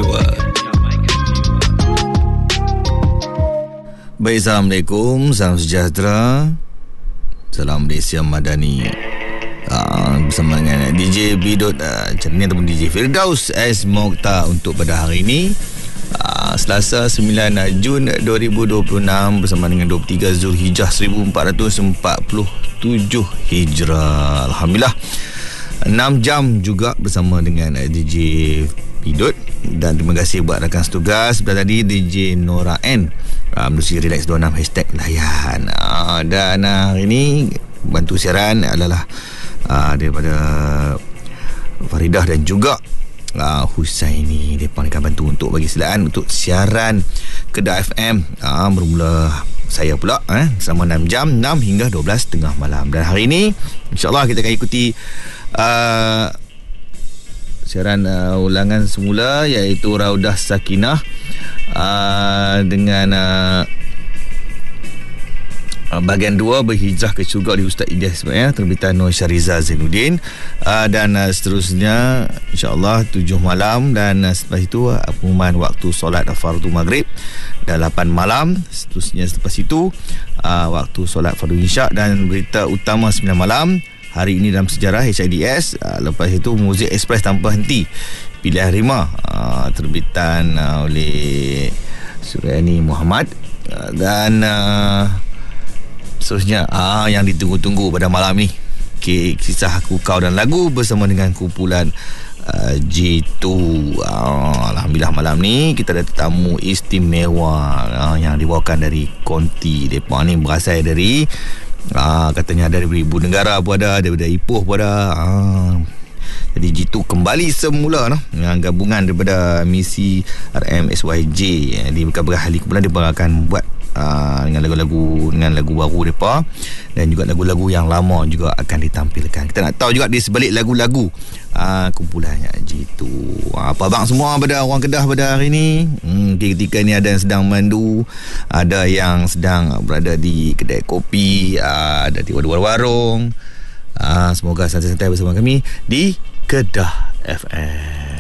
jiwa. Baik, Assalamualaikum, salam sejahtera, salam Malaysia Madani. Bersama dengan DJ Bidot Cerni ataupun DJ Firdaus S. Mokhtar untuk pada hari ini, Selasa 9 Jun 2026 bersama dengan 23 Zulhijjah 1447 Hijrah. Alhamdulillah 6 jam juga bersama dengan DJ Bidot. Dan terima kasih buat rakan setugas sebelah tadi DJ Nora N, Menerusi Relax 26 #layan. Dan hari ini bantu siaran adalah daripada Faridah dan juga Husaini. Mereka akan bantu untuk bagi silaan untuk siaran Kedah FM. Bermula saya pula selama 6 jam, 6 hingga 12.30 malam. Dan hari ini insyaAllah kita akan ikuti siaran ulangan semula, iaitu Raudah Sakinah dengan bahagian 2, Berhijrah ke Syurga di Ustaz Ilyas sebenarnya, terbitan Nur Syariza Zainuddin. Dan seterusnya insyaAllah 7 malam. Dan setelah itu pengumuman waktu solat fardu maghrib dan 8 malam. Seterusnya selepas itu waktu solat fardu isyak dan berita utama 9 malam. Hari ini dalam sejarah HIDS. Lepas itu Muzik Express Tanpa Henti, Pilihan Rima, terbitan oleh Suryani Muhammad. Dan seterusnya yang ditunggu-tunggu pada malam ni, Kisah Aku Kau dan Lagu bersama dengan kumpulan G2. Alhamdulillah malam ni kita ada tetamu istimewa yang dibawakan dari Konti. Mereka ni berasal dari katanya dari ribu negara pun ada, daripada Ipoh pun ada. Jadi G2 kembali semula dengan gabungan daripada misi RMSYJ. Di beberapa hari kemudian dia akan buat dengan lagu baru mereka, dan juga lagu-lagu yang lama juga akan ditampilkan. Kita nak tahu juga di sebalik lagu-lagu kumpulannya G2. Apa abang semua pada orang Kedah pada hari ni? Ketika ni ada yang sedang mandu, ada yang sedang berada di kedai kopi, ada di warung-warung. Semoga santai-santai bersama kami di Kedah FM.